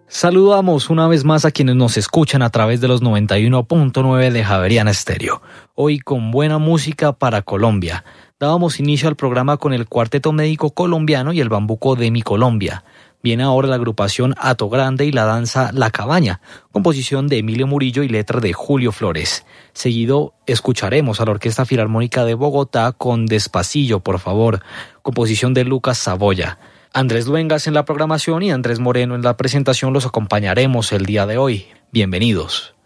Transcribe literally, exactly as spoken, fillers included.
Saludamos una vez más a quienes nos escuchan a través de los noventa y uno punto nueve de Javeriana Estéreo. Hoy con buena música para Colombia. Dábamos inicio al programa con el Cuarteto Médico Colombiano y el Bambuco de Mi Colombia. Viene ahora la agrupación Hato Grande y la danza La Cabaña, composición de Emilio Murillo y letra de Julio Flores. Seguido escucharemos a la Orquesta Filarmónica de Bogotá con Despacillo, por favor, composición de Lucas Saboya. Andrés Luengas en la programación y Andrés Moreno en la presentación los acompañaremos el día de hoy. Bienvenidos.